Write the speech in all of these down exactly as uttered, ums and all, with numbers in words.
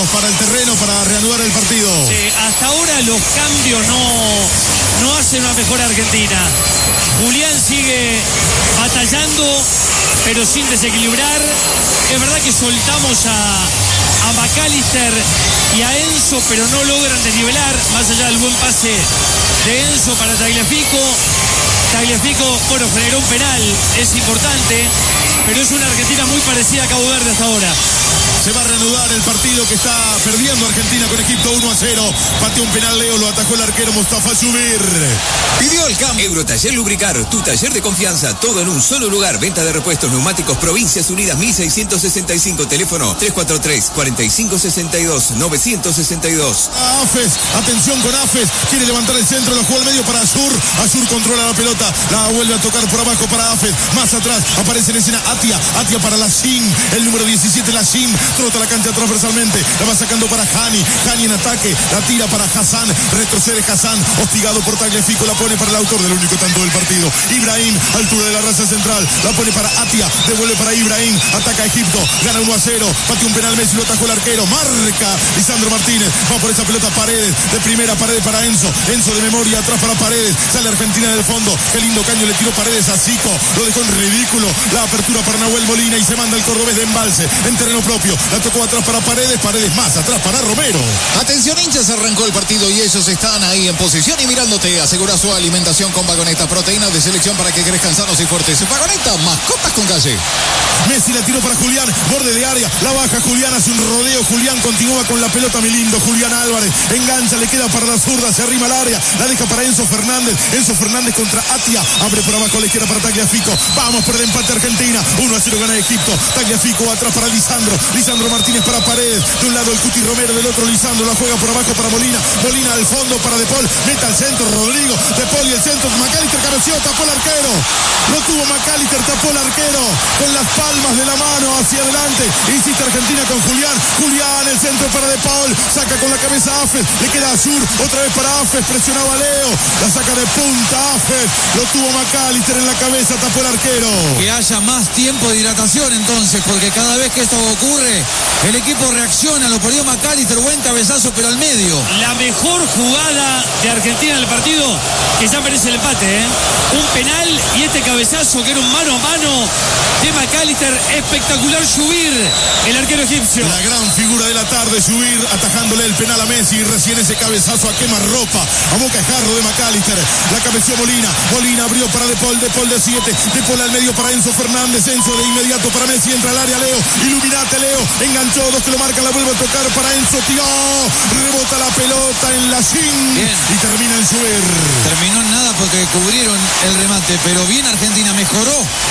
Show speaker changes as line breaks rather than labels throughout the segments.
para el terreno para reanudar el partido.
Sí, hasta ahora los cambios no, no hacen una mejor Argentina. Julián sigue batallando, pero sin desequilibrar. Es verdad que soltamos a, a McAllister y a Enzo, pero no logran desnivelar, más allá del buen pase de Enzo para Tagliafico. Tagliafico, bueno, generó un penal, es importante, pero es una Argentina muy parecida a Cabo Verde hasta ahora.
Se va a reanudar el partido que está perdiendo Argentina con Egipto uno a cero. Pateó un penal Leo, lo atajó el arquero Mustafa Subir.
Pidió el cambio. Eurotaller Lubricar, tu taller de confianza, todo en un solo lugar. Venta de repuestos neumáticos, Provincias Unidas, mil seiscientos sesenta y cinco. Teléfono tres cuatro tres, cuatro cinco seis dos, nueve seis dos.
Afes, atención con Afes. Quiere levantar el centro, lo jugó al medio para Azur. Azur controla la pelota, la vuelve a tocar por abajo para Afes. Más atrás aparece en escena Atia. Atia para Lachin, el número diecisiete, Lachin. Trota la cancha transversalmente, la va sacando para Hani, Hani en ataque, la tira para Hassan, retrocede Hassan, hostigado por Tagliafico, la pone para el autor del único tanto del partido, Ibrahim, altura de la raza central, la pone para Atia, devuelve para Ibrahim, ataca a Egipto, gana uno a cero, pateó un penal Messi, lo atajó el arquero, marca Lisandro Martínez, va por esa pelota Paredes, de primera Paredes para Enzo, Enzo de memoria, atrás para Paredes, sale Argentina del fondo, qué lindo caño le tiró Paredes a Zico, lo dejó en ridículo, la apertura para Nahuel Molina y se manda el cordobés de embalse, en terreno propio, la tocó atrás para Paredes, Paredes más, atrás para Romero.
Atención hinchas, arrancó el partido y ellos están ahí en posición y mirándote. Asegura su alimentación con Vagoneta, proteínas de selección para que crezcan sanos y fuertes. Vagoneta, mascotas con calle.
Messi la tiró para Julián, borde de área, la baja Julián, hace un rodeo, Julián continúa con la pelota, mi lindo, Julián Álvarez, engancha, le queda para la zurda, se arrima al área, la deja para Enzo Fernández, Enzo Fernández contra Atia, abre por abajo a la izquierda para Tagliafico, vamos por el empate Argentina, uno a cero gana Egipto, Tagliafico atrás para Lisandro, Lisandro Martínez para Paredes, de un lado el Cuti Romero, del otro Lisandro, la juega por abajo para Molina, Molina al fondo para De Paul, meta al centro, Rodrigo, De Paul y el centro, McAllister cabeció, tapó el arquero, lo tuvo McAllister, tapó el arquero, con las palmas de la mano hacia adelante, insiste Argentina con Julián, Julián, el centro para De Paul, saca con la cabeza a Afes, le queda Azur, otra vez para Afes, presionaba a Leo, la saca de punta Afes, lo tuvo McAllister en la cabeza, tapó el arquero.
Que haya más tiempo de dilatación entonces, porque cada vez que esto ocurre, el equipo reacciona, lo perdió McAllister, buen cabezazo pero al medio.
La mejor jugada de Argentina en el partido, que ya merece el empate, ¿eh? Un penal y este cabezazo que era un mano a mano de McAllister, espectacular subir el arquero egipcio.
La gran figura de la tarde, subir, atajándole el penal a Messi, recién ese cabezazo a quemarropa, a boca de jarro de McAllister, la cabeció Molina, Molina abrió para De Paul, De Paul de siete, De Paul al medio para Enzo Fernández, Enzo de inmediato para Messi, entra al área Leo, iluminate Leo, enganchó, dos que lo marcan, la vuelve a tocar para Enzo, tiró, rebota la pelota en la chin y termina en subir.
Terminó en nada porque cubrieron el remate, pero bien Argentina, mejoró.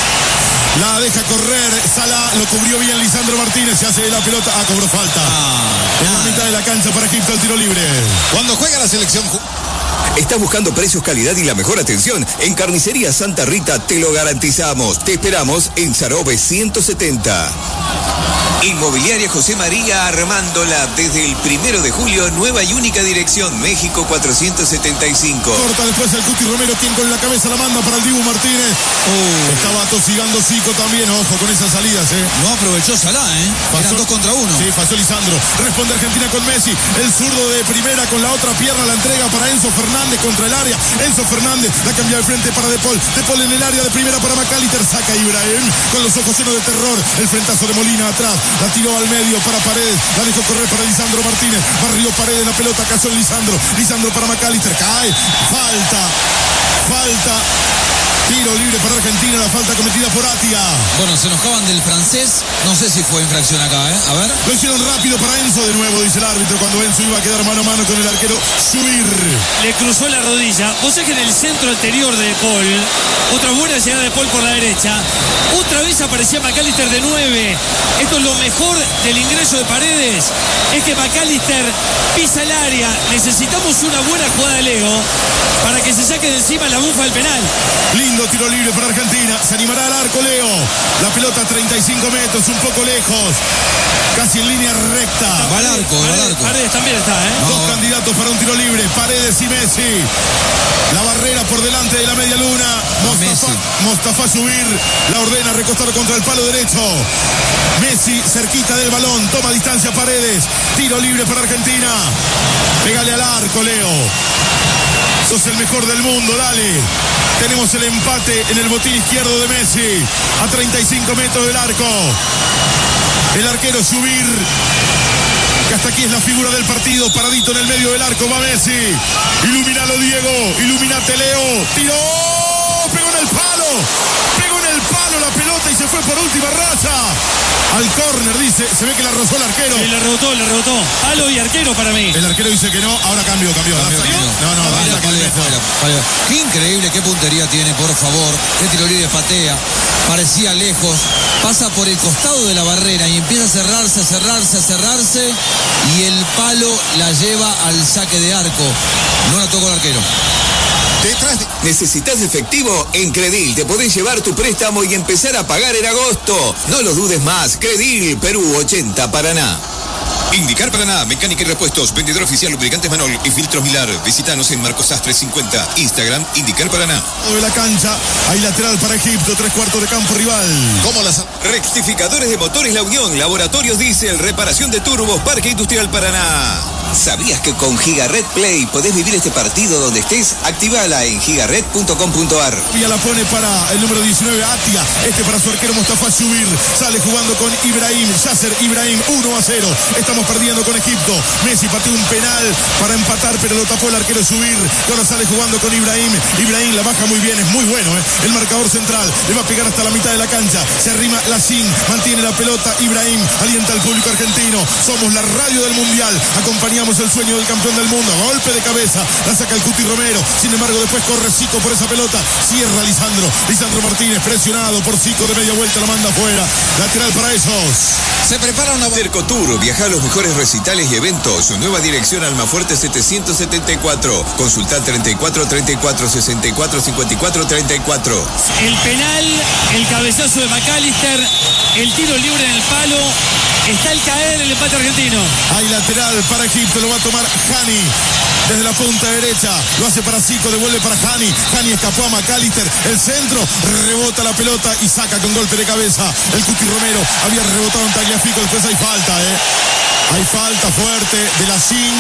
La deja correr, Salah, lo cubrió bien Lisandro Martínez, se hace de la pelota, ah, cobró falta.
Ah,
en la mitad de la cancha para Egipto el tiro libre.
Cuando juega la selección...
¿Estás buscando precios, calidad y la mejor atención? En Carnicería Santa Rita te lo garantizamos. Te esperamos en Sarobe ciento setenta. Inmobiliaria José María Armándola, desde el primero de julio, nueva y única dirección, México cuatrocientos setenta y cinco.
Corta después el Cuti Romero, quien con la cabeza la manda para el Dibu Martínez. Oh. Estaba tosigando Zico también, ojo con esas salidas, ¿eh?
No aprovechó Salah, ¿eh?
Pasó,
Eran dos contra uno.
Sí, pasó Lisandro. Responde Argentina con Messi. El zurdo de primera con la otra pierna, la entrega para Enzo Fernández contra el área. Enzo Fernández la cambia de frente para De Paul. De Paul en el área de primera para McAllister. Saca a Ibrahim con los ojos llenos de terror. El frentazo de Molina atrás. La tiró al medio para Paredes. La dejó correr para Lisandro Martínez. Barrió Paredes, la pelota cayó en Lisandro. Lisandro para McAllister. Cae. Falta. Falta. Tiro libre para Argentina, la falta cometida por Atia.
Bueno, se enojaban del francés. No sé si fue infracción acá, ¿eh? A ver.
Lo hicieron rápido para Enzo de nuevo, dice el árbitro, cuando Enzo iba a quedar mano a mano con el arquero Subir.
Le cruzó la rodilla. Vos sabés que en el centro anterior de De Paul, otra buena llegada de De Paul por la derecha, otra vez aparecía McAllister de nueve. Esto es lo mejor del ingreso de Paredes, es que McAllister pisa el área. Necesitamos una buena jugada de Leo para que se saque de encima la bufa del penal.
Lindo Lindo tiro libre para Argentina. Se animará al arco Leo. La pelota a treinta y cinco metros, un poco lejos. Casi en línea recta.
Va al arco, va al
Paredes,
arco.
Paredes también está, ¿eh?
Dos
No.
candidatos para un tiro libre. Paredes y Messi. La barrera por delante de la media luna. Mostafa,
Messi.
Mostafa subir. La ordena recostado contra el palo derecho. Messi cerquita del balón. Toma distancia Paredes. Tiro libre para Argentina. Pégale al arco, Leo. Sos el mejor del mundo, dale. Tenemos el empate en el botín izquierdo de Messi. A treinta y cinco metros del arco. El arquero subir. Que hasta aquí es la figura del partido. Paradito en el medio del arco. Va Messi. Iluminalo, Diego. Iluminate, Leo. Tiró. Pegó en el palo. Pegó en el palo la pelota y se fue por última raya. Al córner, dice. Se ve que la rozó el arquero.
Sí, le rebotó, le rebotó. Palo y arquero para mí.
El arquero dice que no. Ahora cambió, cambió.
Cambió,
¿Salió?
cambió.
No, no,
Vale,
vaya que
vale,
le deja.
afuera, vale. Qué increíble, qué puntería tiene, por favor. Qué tiro libre patea. Parecía lejos. Pasa por el costado de la barrera y empieza a cerrarse, a cerrarse, a cerrarse. Y el palo la lleva al saque de arco. No la tocó el arquero.
Detrás de...
¿Necesitas efectivo? En Credil te podés llevar tu préstamo y empezar a pagar en agosto. No lo dudes más. Credil, Perú ochenta, Paraná. Indicar Paraná, mecánica y repuestos, vendedor oficial, lubricantes Manol y filtros Milar. Visítanos en Marcos Sastre cincuenta, Instagram, Indicar Paraná.
De la cancha, hay lateral para Egipto, tres cuartos de campo rival.
¿Cómo las...
Rectificadores de motores La Unión, Laboratorios Diesel, reparación de turbos, Parque Industrial Paraná. ¿Sabías que con Gigaret Play podés vivir este partido donde estés? Actívala en gigaret punto com punto ar.
Ya la pone para el número diecinueve, Atia. Este para su arquero Mostafa Subir. Sale jugando con Ibrahim. Yasser Ibrahim, uno a cero. Estamos perdiendo con Egipto. Messi pateó un penal para empatar, pero lo tapó el arquero Subir. Y ahora sale jugando con Ibrahim. Ibrahim la baja muy bien, es muy bueno, ¿eh? El marcador central le va a pegar hasta la mitad de la cancha. Se arrima Lacín, mantiene la pelota. Ibrahim alienta al público argentino. Somos la radio del mundial. Acompañamos el sueño del campeón del mundo. Golpe de cabeza. La saca el Cuti Romero. Sin embargo, después corre Zico por esa pelota. Cierra Lisandro. Lisandro Martínez presionado por Zico de media vuelta. La manda afuera. Lateral para esos.
Se prepara una...
Cercotour, viaja a los mejores recitales y eventos. Su nueva dirección Almafuerte setecientos setenta y cuatro. Consulta treinta y cuatro, treinta y cuatro, sesenta y cuatro, cincuenta y cuatro, treinta y cuatro.
El penal, el cabezazo de McAllister, el tiro libre en el palo. Está el caer el empate argentino.
Hay lateral para Egipto. Lo va a tomar Hani. Desde la punta derecha. Lo hace para Zico. Devuelve para Hani. Hani escapó a McAllister. El centro. Rebota la pelota y saca con golpe de cabeza. El Cuti Romero había rebotado en Tagliafico. Después hay falta, ¿eh? Hay falta fuerte de Lacín.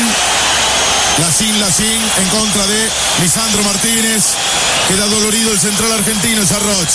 Lacín, Lacín en contra de Lisandro Martínez. Queda dolorido el central argentino, Sarroch.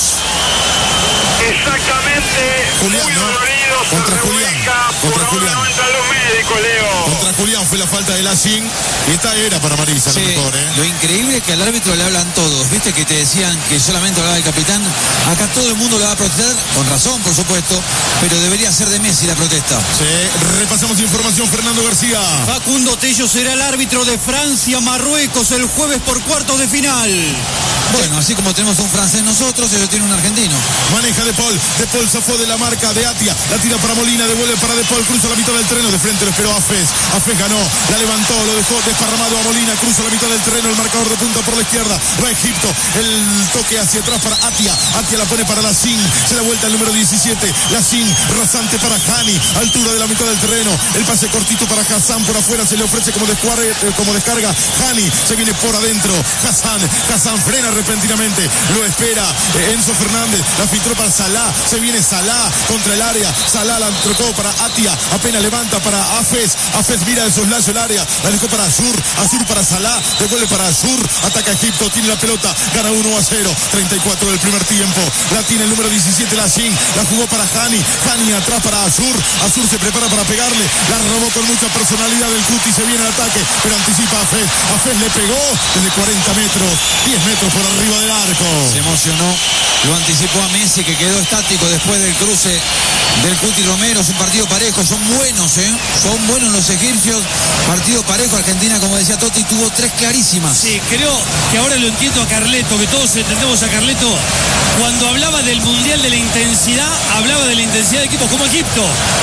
Exactamente.
Julián,
muy
¿no?
dolorido, se
Contra Julián.
revuelca,
Contra
por
Julián.
ahora no entran los médicos, Leo.
Contra Julián fue la falta de Lacín. Y esta era para Marisa,
Sí,
lo mejor, ¿eh?
lo increíble es que al árbitro le hablan todos. Viste que te decían que solamente hablaba el capitán. Acá todo el mundo le va a protestar, con razón, por supuesto, pero debería ser de Messi la protesta.
Sí, repasamos información, Fernando García.
Facundo Tello será el árbitro de Francia-Marruecos el jueves por cuartos de final.
Bueno, así como tenemos un francés nosotros, ellos tienen un argentino.
Maneja De Paul. De Paul zafó de la marca de Atia. La tira para Molina, devuelve para De Paul, cruza la mitad del terreno. De frente lo esperó Afes. Afes ganó, la levantó, lo dejó desparramado a Molina. Cruza la mitad del terreno, el marcador de punta por la izquierda. Va Egipto. El toque hacia atrás para Atia. Atia la pone para Lacín. Se da vuelta el número diecisiete. Lacín, rasante para Hani. Altura de la mitad del terreno. El pase cortito para Hassan. Por afuera se le ofrece como, descuarre, eh, como descarga. Hani se viene por adentro. Hassan. Hassan frena repentinamente. Lo espera eh, Enzo Fernández. La filtró para Salah. Se viene Salah contra el área. Salah la trocó para Atia. Apenas levanta para Afes. Afes mira de soslayo el área. La dejó para Azur. Azur para Salah. Devuelve para Azur. Ataca Egipto. Tiene la pelota. Gana uno a cero. treinta y cuatro del primer tiempo. La tiene el número diecisiete. Lacín. La jugó para Hani. Hani atrás para Azur. Azur se prepara para pegarle. La robó con mucha personalidad del Cuti. Se viene el ataque. Pero anticipa a Afes. Afes le pegó desde cuarenta metros. diez metros por arriba del arco.
Se emocionó, lo anticipó a Messi, que quedó estático después del cruce del Cuti Romero. Es un partido parejo, son buenos, ¿eh? Son buenos los egipcios. Partido parejo. Argentina, como decía Totti, tuvo tres clarísimas.
Sí, creo que ahora lo entiendo a Carleto, que todos entendemos a Carleto. Cuando hablaba del Mundial de la intensidad, hablaba de la intensidad de equipos como Egipto.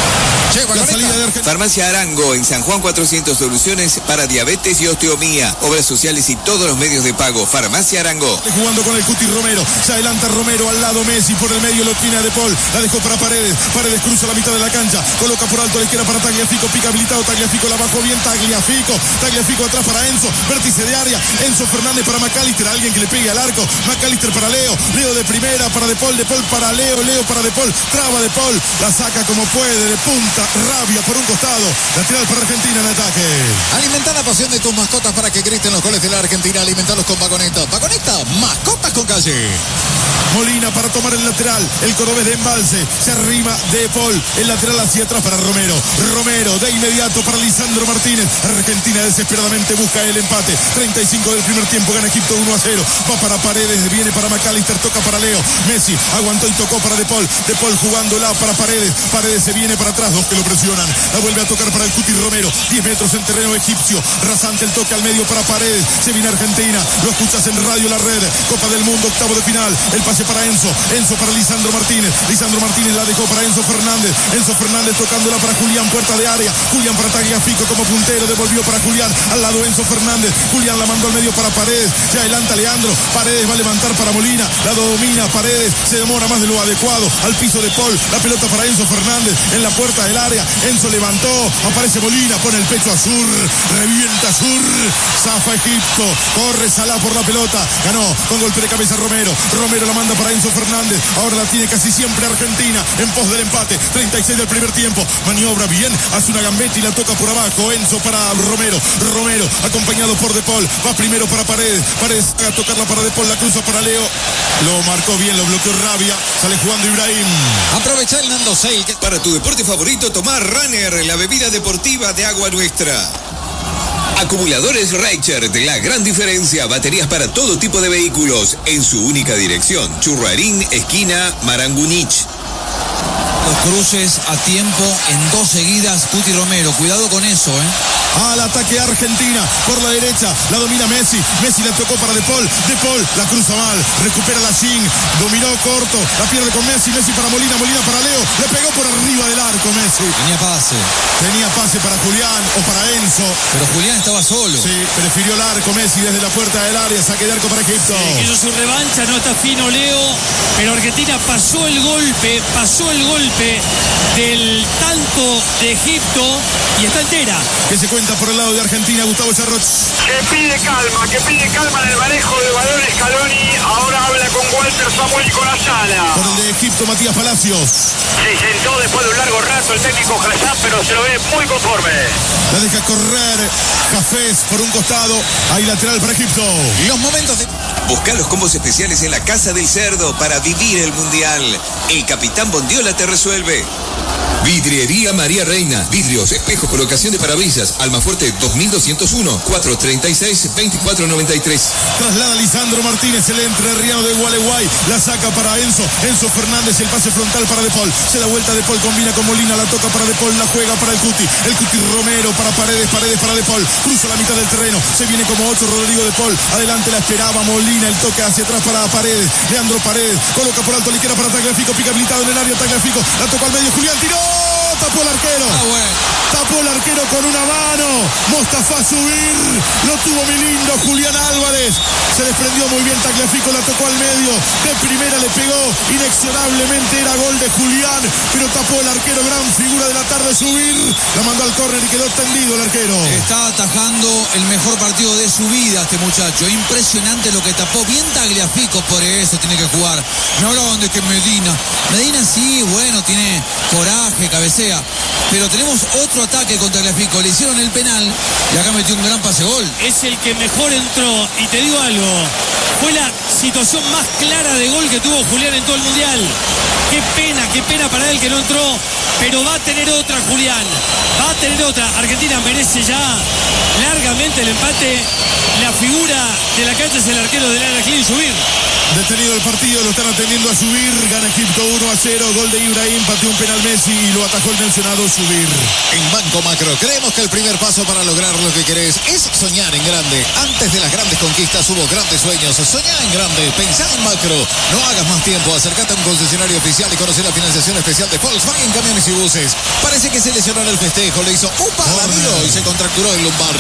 La salida de Argentina.
Farmacia Arango, en San Juan cuatrocientos, soluciones para diabetes y osteomía, obras sociales y todos los medios de pago. Farmacia Arango.
Jugando con el Cuti Romero, se adelanta Romero, al lado Messi, por el medio lo tiene a De Paul, la dejó para Paredes, Paredes cruza la mitad de la cancha, coloca por alto a la izquierda para Tagliafico, pica habilitado, Tagliafico la bajó bien, Tagliafico, Tagliafico atrás para Enzo, vértice de área, Enzo Fernández para McAllister, alguien que le pegue al arco, McAllister para Leo, Leo de primera para De Paul, De Paul para Leo, Leo para De Paul, traba De Paul, la saca como puede, de punta, Rabia por un costado, lateral para Argentina en ataque.
Alimenta la pasión de tus mascotas para que griten los goles de la Argentina. Alimentalos con Vagoneta. Vagoneta, mascotas con calle.
Molina para tomar el lateral, el cordobés de embalse, se arrima De Paul, el lateral hacia atrás para Romero, Romero de inmediato para Lisandro Martínez. Argentina desesperadamente busca el empate, treinta y cinco del primer tiempo, gana Egipto uno a cero, va para Paredes, viene para McAllister, toca para Leo, Messi aguantó y tocó para De Paul, De Paul jugándola para Paredes, Paredes se viene para atrás, dos que lo presionan, la vuelve a tocar para el Cuti Romero, diez metros en terreno egipcio, rasante el toque al medio para Paredes, se viene Argentina, lo escuchas en Radio La Red, Copa del Mundo, octavo de final, el pase para Enzo, Enzo para Lisandro Martínez, Lisandro Martínez la dejó para Enzo Fernández, Enzo Fernández tocándola para Julián, puerta de área, Julián para Tagliafico como puntero, devolvió para Julián, al lado Enzo Fernández, Julián la mandó al medio para Paredes, se adelanta Leandro, Paredes va a levantar para Molina, la domina Paredes, se demora más de lo adecuado, al piso de Paul, la pelota para Enzo Fernández, en la puerta del área, Enzo levantó, aparece Molina, pone el pecho a Sur, revienta Sur, zafa Egipto, corre Salah por la pelota, ganó con golpe de cabeza Romero, Romero la manda para Enzo Fernández, ahora la tiene casi siempre Argentina, en pos del empate, treinta y seis del primer tiempo, maniobra bien, hace una gambeta y la toca por abajo, Enzo para Romero, Romero acompañado por De Paul, va primero para Paredes, Paredes a tocarla para De Paul, la cruza para Leo, lo marcó bien, lo bloqueó Rabia, sale jugando Ibrahim.
Aprovecha el Nando Sale. Que...
Para tu deporte favorito, tomar Runner, la bebida deportiva de agua nuestra. Acumuladores Reicher, de la gran diferencia, baterías para todo tipo de vehículos, en su única dirección, Churruarín, esquina Marangunich.
Los cruces a tiempo en dos seguidas, Cuti Romero, cuidado con eso, ¿eh?
Al ataque Argentina, por la derecha, la domina Messi, Messi la tocó para De Paul, De Paul la cruza mal, recupera la Shin, dominó corto, la pierde con Messi, Messi para Molina, Molina para Leo, le pegó por arriba del arco Messi.
Tenía pase.
Tenía pase para Julián o para Enzo.
Pero Julián estaba solo.
Sí, prefirió el arco Messi desde la puerta del área, saque de arco para Egipto.
Sí, quiso su revancha, no está fino Leo, pero Argentina pasó el golpe, pasó el golpe del tanto de Egipto y está entera.
Que se cuenta por el lado de Argentina, Gustavo Charroch.
Que pide calma, que pide calma en el manejo de balón Scaloni. Ahora habla con Walter Samuel y con Ayala.
Por el de Egipto, Matías Palacios.
Se sentó después de un largo rato el técnico Hassam, pero se lo ve muy conforme.
La deja correr Cafés por un costado. Hay lateral para Egipto.
Los momentos de...
Busca los combos especiales en la Casa del Cerdo para vivir el Mundial. El Capitán Bondiola te resuelve. Vidriería María Reina. Vidrios, espejos, colocación de parabrisas. Almafuerte dos mil doscientos uno, cuatrocientos treinta y seis, veinticuatro noventa y tres.
Traslada Lisandro Martínez, el entrerriano de Gualeguay. La saca para Enzo. Enzo Fernández, el pase frontal para De Paul. Se da vuelta De Paul, combina con Molina, la toca para De Paul, la juega para el Cuti. El Cuti Romero para Paredes, Paredes para De Paul. Cruza la mitad del terreno. Se viene como ocho Rodrigo De Paul. Adelante la esperaba Molina, el toque hacia atrás para Paredes. Leandro Paredes, coloca por alto a la izquierda para Tagliafico, pica habilitado en el área Tagliafico. La toca al medio, Julián tiró. Tapó el arquero.
Ah, bueno.
Tapó el arquero con una mano. Mostafa a subir. Lo tuvo mi lindo Julián Álvarez. Se desprendió muy bien Tagliafico, la tocó al medio. De primera le pegó. Inexorablemente era gol de Julián. Pero tapó el arquero, gran figura de la tarde, subir. La mandó al córner y quedó tendido el arquero.
Está atajando el mejor partido de su vida este muchacho. Impresionante lo que tapó. Bien Tagliafico, por eso tiene que jugar. Me hablaban de que Medina. Medina sí, bueno, tiene coraje, cabecea. Pero tenemos otro ataque contra Tagliafico. Le hicieron el penal y acá metió un gran pase-gol.
Es el que mejor entró. Y te digo algo, fue la situación más clara de gol que tuvo Julián en todo el Mundial. Qué pena, qué pena para él que no entró. Pero va a tener otra Julián. Va a tener otra. Argentina merece ya largamente el empate. La figura de la cancha es el arquero del Al Ahly y subir.
Detenido el partido, lo están atendiendo a subir. Gana Egipto uno a cero. Gol de Ibrahim, pateó un penal Messi y lo atajó el mencionado subir.
En Banco Macro creemos que el primer paso para lograr lo que querés es soñar en grande. Antes de las grandes conquistas hubo grandes sueños. Soñá en grande, pensá en macro. No hagas más tiempo, acércate a un concesionario oficial y conoce la financiación especial de Volkswagen Camiones y Buses. Parece que se lesionó en el festejo, le hizo upa al amigo y se contracturó el lumbar.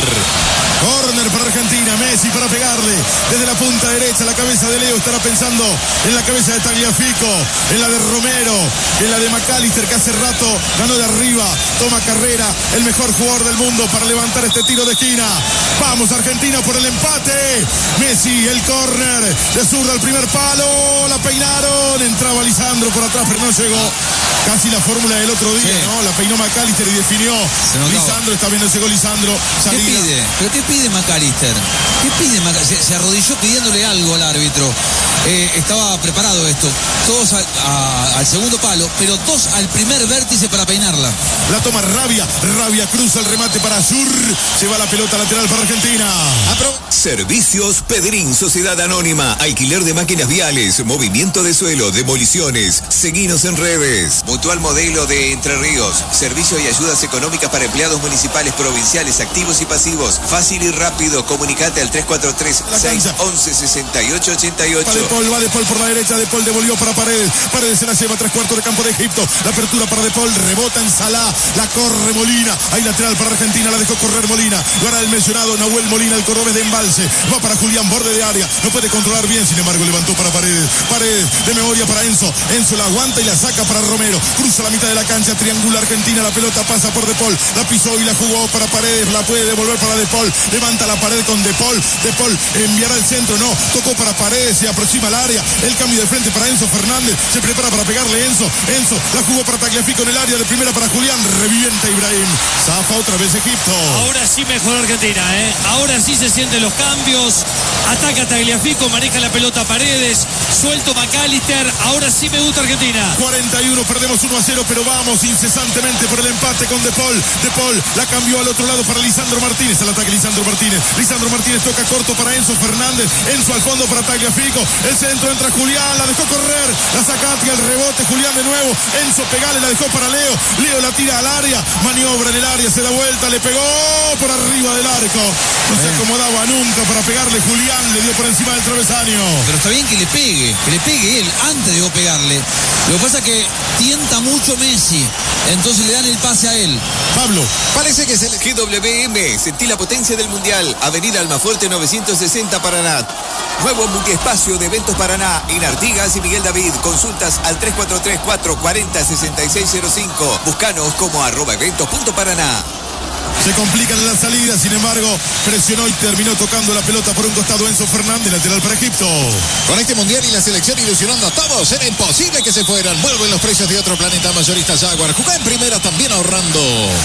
Corner para Argentina, Messi para pegarle desde la punta derecha. La cabeza de Leo estará pensando en la cabeza de Tagliafico, en la de Romero, en la de McAllister, que hace rato ganó de arriba, toma carrera, el mejor jugador del mundo para levantar este tiro de esquina. Vamos Argentina por el empate. Messi, el córner de zurda al primer palo, la peinaron, entraba Lisandro por atrás pero no llegó. Casi la fórmula del otro día, sí. ¿no? La peinó McAllister y definió. Lisandro, está viendo, llegó Lisandro.
Salida. ¿Qué pide? ¿Pero qué pide McAllister? ¿Qué pide McAllister? Se, se arrodilló pidiéndole algo al árbitro. Eh, estaba preparado esto. Todos a, a, al segundo palo, pero dos al primer vértice para peinarla.
La toma Rabia. Rabia cruza el remate para Azur. Se va la pelota lateral para Argentina.
Apro- Servicios Pedrín, Sociedad Anónima. Alquiler de máquinas viales, movimiento de suelo, demoliciones. Seguinos en redes. Mutual Modelo de Entre Ríos. Servicio y ayudas económicas para empleados municipales, provinciales, activos y pasivos. Fácil y rápido. Comunicate al tres cuatro tres, seis once, sesenta y ocho ochenta y ocho.
Va De Paul, va De Paul por la derecha. De Paul devolvió para Paredes. Paredes se la lleva tres cuartos de campo de Egipto. La apertura para De Paul. Rebota en Salah. La corre Molina. Hay lateral para Argentina. La dejó correr Molina. Lo hará el mencionado Nahuel Molina, el cordobés de Embalse. Va para Julián, borde de área. No puede controlar bien. Sin embargo, levantó para Paredes. Paredes de memoria para Enzo. Enzo la aguanta y la saca para Romero. Cruza la mitad de la cancha. Triangula Argentina. La pelota pasa por De Paul. La pisó y la jugó para Paredes. La puede devolver para De Paul. Levanta la pared con De Paul. De Paul enviará el centro. No. Tocó para Paredes. Se aproxima al área. El cambio de frente para Enzo Fernández. Se prepara para pegarle Enzo. Enzo la jugó para Tagliafico en el área. De primera para Julián. Revienta Ibrahim. Zafa otra vez Egipto.
Ahora sí mejor Argentina, ¿eh? Ahora sí se sienten los cambios. Ataca Tagliafico, maneja la pelota Paredes. Suelto McAllister. Ahora sí me gusta Argentina.
cuarenta y uno, perdemos uno a cero, pero vamos incesantemente por el empate con De Paul. De Paul la cambió al otro lado para Lisandro Martínez. Al ataque Lisandro Martínez. Lisandro Martínez toca corto para Enzo Fernández. Enzo al fondo para Tagliafico. El centro entra Julián. La dejó correr. La saca Atia, el rebote. Julián de nuevo. Enzo pegale, la dejó para Leo. Leo la tira al área. Maniobra en el área. Se da vuelta. Le pegó por arriba del arco. No se acomodaba nunca para pegarle. Julián le dio por encima del travesaño.
Pero está bien que le pegue. Que le pegue él antes de pegarle. Lo que pasa es que tienta mucho Messi. Entonces le dan el pase a él.
Pablo.
Parece que se le... G W M, sentí la potencia del Mundial. Avenida Almafuerte novecientos sesenta, Paraná. Nuevo multiespacio de Eventos Paraná en Artigas y Miguel David. Consultas al tres cuatro tres, cuatro cuatro cero, seis seis cero cinco. Búscanos como arroba eventos punto paraná.
Se complican las salidas, sin embargo, presionó y terminó tocando la pelota por un costado Enzo Fernández, lateral para Egipto.
Con este mundial y la selección ilusionando a todos, era imposible que se fueran. Vuelven los precios de otro planeta mayorista Jaguar. Jugá en primera también ahorrando.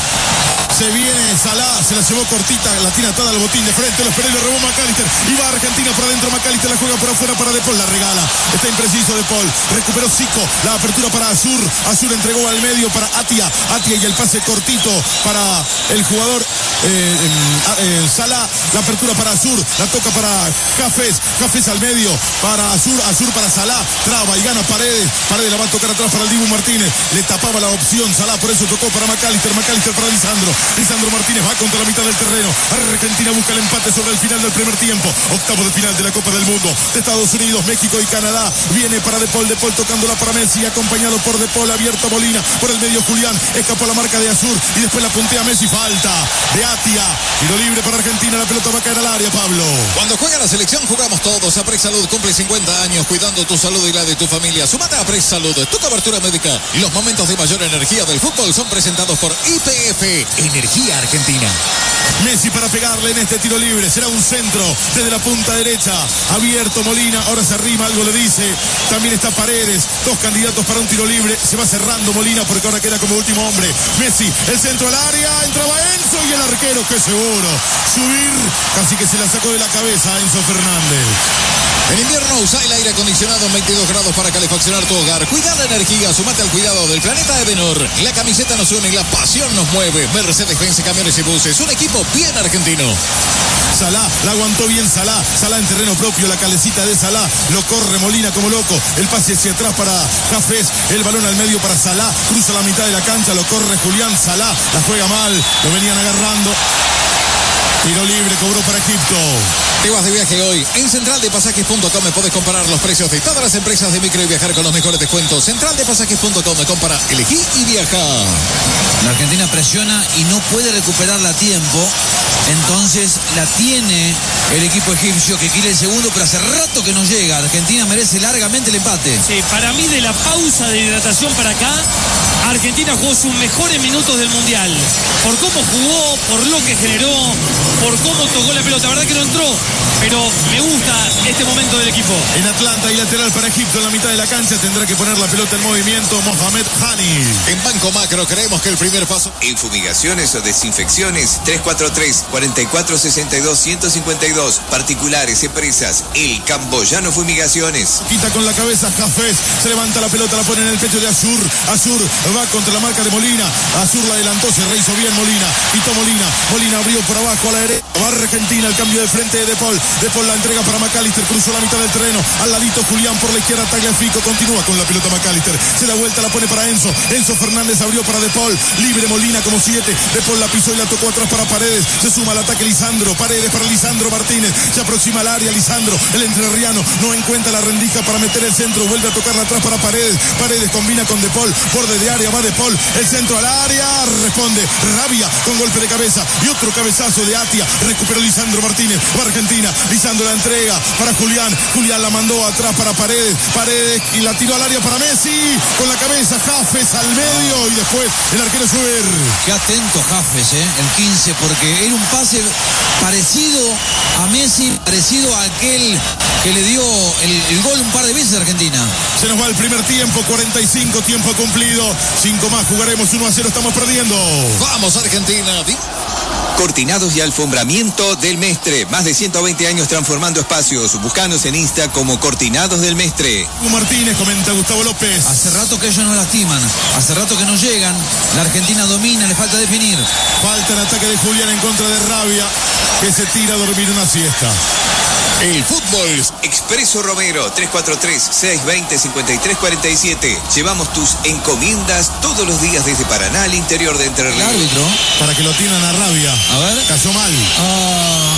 Se viene Salah, se la llevó cortita, la tiene atada al botín de frente, los Pereira, robó McAllister y va Argentina por adentro. McAllister la juega por afuera para De Paul, la regala. Está impreciso De Paul, recuperó Zico, la apertura para Azur. Azur entregó al medio para Atia. Atia y el pase cortito para el jugador eh, eh, Salah. La apertura para Azur, la toca para Jafes. Jafes al medio para Azur, Azur para Salah. Traba y gana Paredes. Paredes la va a tocar atrás para el Dibu Martínez. Le tapaba la opción Salah, por eso tocó para McAllister. McAllister para Lisandro. Lisandro Martínez va contra la mitad del terreno. Argentina busca el empate sobre el final del primer tiempo. Octavo de final de la Copa del Mundo de Estados Unidos, México y Canadá. Viene para De Paul, De Paul tocándola para Messi, acompañado por De Paul, abierto Molina, por el medio Julián, escapó la marca de Azur y después la puntea Messi, falta de Atia. Tiro libre para Argentina, la pelota va a caer al área, Pablo.
Cuando juega la selección jugamos todos. Apres Salud cumple cincuenta años cuidando tu salud y la de tu familia. Sumate a Apres Salud, tu cobertura médica. Y los momentos de mayor energía del fútbol son presentados por I P F, Energía Argentina.
Messi para pegarle en este tiro libre. Será un centro desde la punta derecha. Abierto Molina. Ahora se arrima, algo le dice. También está Paredes. Dos candidatos para un tiro libre. Se va cerrando Molina porque ahora queda como último hombre. Messi, el centro al área. Entraba Enzo y el arquero, que seguro. Subir. Casi que se la sacó de la cabeza Enzo Fernández.
En invierno usa el aire acondicionado en veintidós grados para calefaccionar tu hogar. Cuida la energía, sumate al cuidado del planeta Edenor. La camiseta nos une y la pasión nos mueve. Mercedes-Benz Camiones y Buses, un equipo bien argentino.
Salah, la aguantó bien Salah, Salah en terreno propio, la calecita de Salah, lo corre Molina como loco, el pase hacia atrás para Jafes, el balón al medio para Salah, cruza la mitad de la cancha, lo corre Julián Salah, la juega mal, lo venían agarrando. Tiro libre, cobró para Egipto.
Te vas de viaje hoy. En central de pasajes punto com puedes comparar los precios de todas las empresas de micro y viajar con los mejores descuentos. central de pasajes punto com, compara, elegí y viaja.
La Argentina presiona y no puede recuperarla a tiempo. Entonces la tiene el equipo egipcio que quiere el segundo, pero hace rato que no llega. Argentina merece largamente el empate.
Sí, para mí de la pausa de hidratación para acá, Argentina jugó sus mejores minutos del Mundial. Por cómo jugó, por lo que generó, por cómo tocó la pelota. La verdad que no entró, pero me gusta este momento del equipo.
En Atlanta y lateral para Egipto en la mitad de la cancha tendrá que poner la pelota en movimiento Mohamed Hani.
En Banco Macro creemos que el primer paso...
En fumigaciones o desinfecciones, tres cuatro tres, cuatro cuatro seis dos, uno cinco dos. Particulares, empresas, El Camboyano Fumigaciones.
Quita con la cabeza Jafes, se levanta la pelota, la pone en el pecho de Azur. Azur va contra la marca de Molina. Azur la adelantó, se rehizo bien Molina. Quitó Molina, Molina abrió por abajo a la derecha. Va Argentina, el cambio de frente de De Paul. De Paul la entrega para McAllister, cruzó la mitad del terreno. Al ladito Julián por la izquierda, Tagliafico, continúa con la pelota McAllister. Se da vuelta, la pone para Enzo. Enzo Fernández abrió para De Paul. Libre Molina como siete. De Paul la pisó y la tocó atrás para Paredes. Se suma al ataque Lisandro. Paredes para Lisandro Martínez. Se aproxima al área Lisandro. El entrerriano no encuentra la rendija para meter el centro. Vuelve a tocarla atrás para Paredes. Paredes combina con De Paul. Borde de área, va De Paul. El centro al área. Responde Rabia con golpe de cabeza. Y otro cabezazo de Atia. Recuperó Lisandro Martínez. Va Argentina. Lisandro la entrega para Julián. Julián la mandó atrás para Paredes. Paredes y la tiró al área para Messi. Con la cabeza Jafes al medio. Y después el arquero Suber.
Qué atento Jafes, ¿eh? El quince, porque era un pase parecido a Messi, parecido a aquel que le dio el, el gol un par de veces a Argentina.
Se nos va el primer tiempo, cuarenta y cinco, tiempo cumplido. cinco más, jugaremos uno a cero, estamos perdiendo.
Vamos Argentina.
Cortinados y alfombramiento del Mestre. Más de ciento veinte años transformando espacios. Búscanos en Insta como Cortinados del Mestre.
Hugo Martínez, comenta Gustavo López.
Hace rato que ellos no lastiman. Hace rato que no llegan. La Argentina domina, le falta definir.
Falta el ataque de Julián en contra de Rabia, que se tira a dormir una siesta.
El fútbol.
Expreso Romero, tres cuatro tres, seis dos cero, cinco tres cuatro siete. Llevamos tus encomiendas todos los días desde Paraná al interior de Entre Ríos.
El árbitro.
Para que lo tienen a Rabia.
A ver.
Cayó mal.
Ah,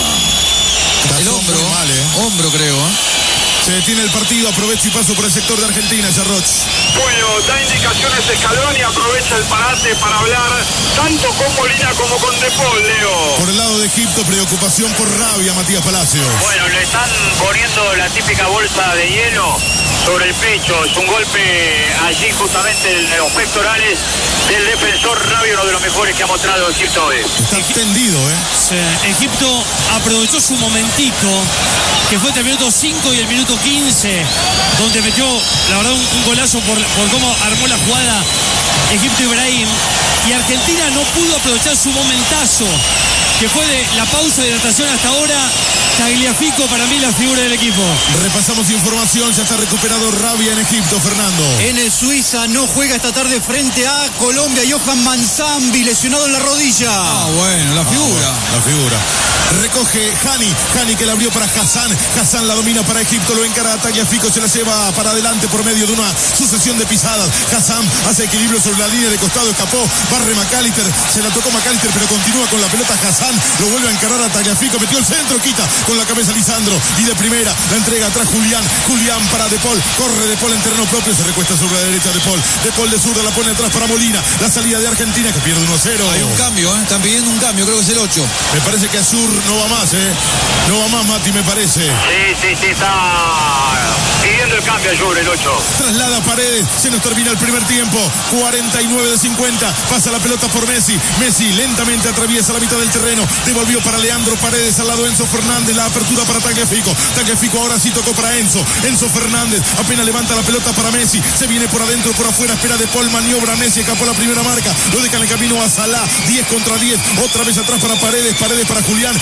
Cayó
el hombro.
muy mal, ¿eh?
Hombro, creo. ¿eh?
Se detiene el partido, aprovecho y paso por el sector de Argentina, Yarroch.
Bueno, da indicaciones Scaloni, aprovecha el parate para hablar tanto con Molina como con De Paul, Leo.
Por el lado de Egipto, preocupación por Rabia, Matías Palacios.
Bueno, le están poniendo la típica bolsa de hielo sobre el pecho. Es un golpe allí justamente en los pectorales del defensor Rabia, uno de los mejores que ha mostrado Egipto hoy.
Está tendido, ¿eh?
Sí, Egipto aprovechó su momentito, que fue entre el minuto cinco y el minuto quince, donde metió, la verdad, un, un golazo por, por cómo armó la jugada Egipto Ibrahim. Y Argentina no pudo aprovechar su momentazo, que fue de la pausa de hidratación hasta ahora. Tagliafico, para mí, la figura del equipo.
Repasamos información, ya está recuperado Rabia en Egipto, Fernando.
En el Suiza no juega esta tarde frente a Colombia. Johan Manzambi, lesionado en la rodilla.
Ah, bueno, la figura.
Ah, bueno, la figura. Recoge Hani, Hani que la abrió para Hassan. Hassan la domina para Egipto, lo encara a Tagliafico, se la lleva para adelante por medio de una sucesión de pisadas. Hassan hace equilibrio sobre la línea de costado, escapó, barre McAllister, se la tocó McAllister, pero continúa con la pelota Hassan, lo vuelve a encarar a Tagliafico, metió el centro, quita con la cabeza Lisandro, y de primera la entrega atrás Julián, Julián para De Paul, corre De Paul en terreno propio, se recuesta sobre la derecha De Paul, De Paul de zurda la pone atrás para Molina, la salida de Argentina que pierde uno a cero.
Hay un cambio, ¿eh? Están pidiendo un cambio, creo que es el ocho.
Me parece que Azur no va más, ¿eh? No va más, Mati, me parece.
Sí, sí, sí, está pidiendo el cambio, Ayur, el ocho.
Traslada Paredes, se nos termina el primer tiempo, cuarenta y nueve de cincuenta, pasa la pelota por Messi, Messi lentamente atraviesa la mitad del terreno, devolvió para Leandro Paredes, al lado Enzo Fernández, la apertura para Tagliafico, Tagliafico ahora sí tocó para Enzo, Enzo Fernández, apenas levanta la pelota para Messi, se viene por adentro, por afuera, espera De Paul, maniobra Messi, escapó la primera marca, lo deja en el camino a Salah, diez contra diez, otra vez atrás para Paredes, Paredes para Julián,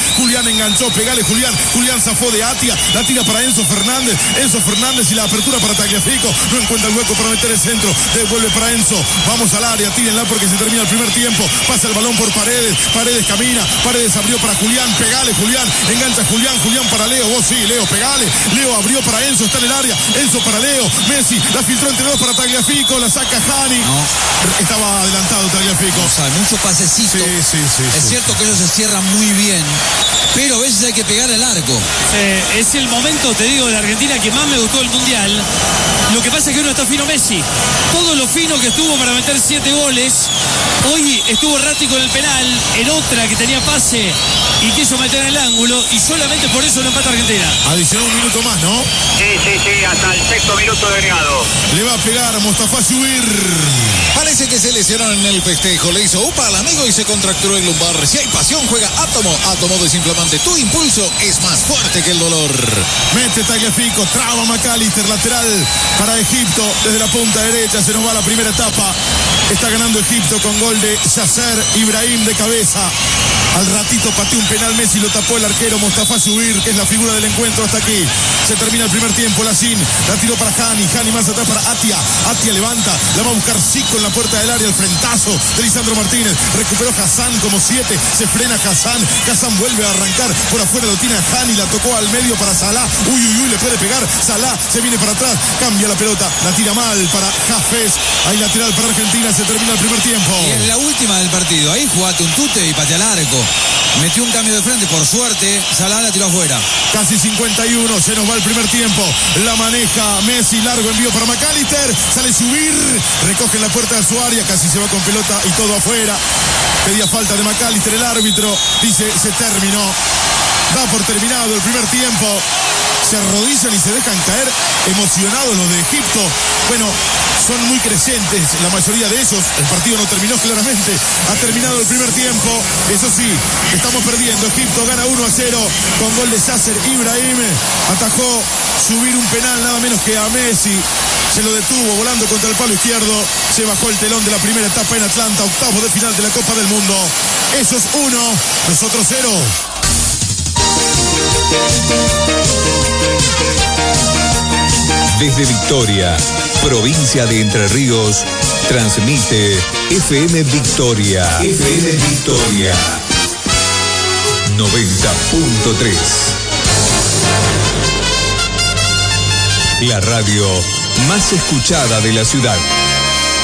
Julián enganchó, pegale Julián. Julián zafó de Atia, la tira para Enzo Fernández. Enzo Fernández y la apertura para Tagliafico. No encuentra el hueco para meter el centro. Devuelve para Enzo. Vamos al área, tírenla porque se termina el primer tiempo. Pasa el balón por Paredes. Paredes camina. Paredes abrió para Julián. Pegale Julián. Engancha Julián. Julián para Leo. Vos sí, Leo, pegale. Leo abrió para Enzo. Está en el área. Enzo para Leo. Messi la filtró entre dos para Tagliafico. La saca Hani.
No.
Estaba adelantado Tagliafico.
O sea, mucho pasecito.
Sí, sí, sí.
Es
sí.
cierto que ellos se cierran muy bien, pero a veces hay que pegar al arco.
Eh, es el momento, te digo, de Argentina que más me gustó del Mundial. Lo que pasa es que uno está fino Messi. Todo lo fino que estuvo para meter siete goles. Hoy estuvo errático en el penal, en otra que tenía pase y quiso meter en el ángulo, y solamente por eso lo empata Argentina.
Adicionó un minuto más, ¿no?
Sí, sí, sí, hasta el sexto minuto de agregado.
Le va a pegar a Mostafa Subir.
Parece que se lesionaron en el festejo. Le hizo upa al amigo y se contracturó el lumbar. Si hay pasión, juega Átomo. Átomo desinflamante. Tu impulso es más fuerte que el dolor.
Mete Tagliafico, traba McAllister, lateral para Egipto. Desde la punta derecha se nos va la primera etapa. Está ganando Egipto con gol de Yasser Ibrahim de cabeza. Al ratito pateó un penal Messi, lo tapó el arquero Mostafa Subir, que es la figura del encuentro hasta aquí. Se termina el primer tiempo, Lacín la tiró para Hani, Hani más atrás para Atia. Atia levanta, la va a buscar Zico en la puerta del área, el frentazo de Lisandro Martínez. Recuperó Hassan como siete, se frena Hassan. Hassan vuelve a arrancar, por afuera lo tiene a Hani, la tocó al medio para Salah. Uy, uy, uy, le puede pegar. Salah se viene para atrás, cambia la pelota, la tira mal para Jafes. Hay lateral para Argentina, se termina el primer tiempo.
Y en la última del partido, ahí jugate un tute y patea al arco. Metió un cambio de frente, por suerte, Salah la tiró afuera.
Casi cincuenta y uno, se nos va el primer tiempo. La maneja Messi, largo envío para McAllister. Sale Subir, recoge en la puerta de su área, casi se va con pelota y todo afuera. Pedía falta de McAllister, el árbitro dice se terminó. Da por terminado el primer tiempo. Se arrodillan y se dejan caer emocionados los de Egipto. Bueno, son muy creyentes la mayoría de ellos. El partido no terminó claramente. Ha terminado el primer tiempo. Eso sí, estamos perdiendo. Egipto gana uno a cero con gol de Yasser Ibrahim. Atajó Subir un penal nada menos que a Messi. Se lo detuvo volando contra el palo izquierdo. Se bajó el telón de la primera etapa en Atlanta. Octavo de final de la Copa del Mundo. Ellos uno, nosotros cero.
Desde Victoria, provincia de Entre Ríos, transmite F M Victoria. F M Victoria noventa punto tres. La radio más escuchada de la ciudad.